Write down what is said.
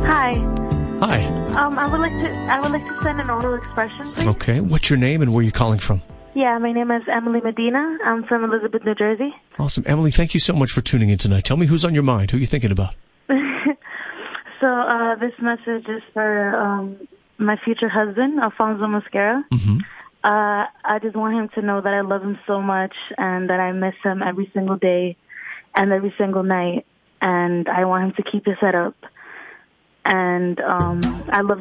Hi. Hi. I would like to send an auto expression, please. Okay. What's your name and where are you calling from? Yeah, my name is Emily Medina. I'm from Elizabeth, New Jersey. Awesome. Emily, thank you so much for tuning in tonight. Tell me who's on your mind. Who are you thinking about? So this message is for my future husband, Alfonso Mosquera. Mm-hmm. I just want him to know that I love him so much and that I miss him every single day and every single night. And I want him to keep his head up. And I love